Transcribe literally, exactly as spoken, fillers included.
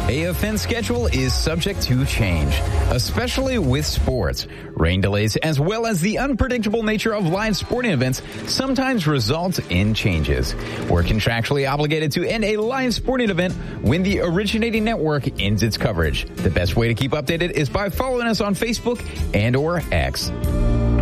A event schedule is subject to change, especially with sports. Rain delays, as well as the unpredictable nature of live sporting events, sometimes result in changes. We're contractually obligated to end a live sporting event when the originating network ends its coverage. The best way to keep updated is by following us on Facebook and or X.